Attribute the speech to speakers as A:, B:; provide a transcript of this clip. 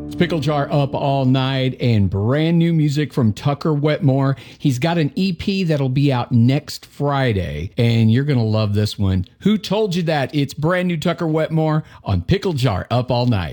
A: Pickle Jar Up All Night and brand new music from Tucker Wetmore. He's got an EP that'll be out next Friday, and you're going to love this one. Who told you that? It's brand new Tucker Wetmore on Pickle Jar Up All Night.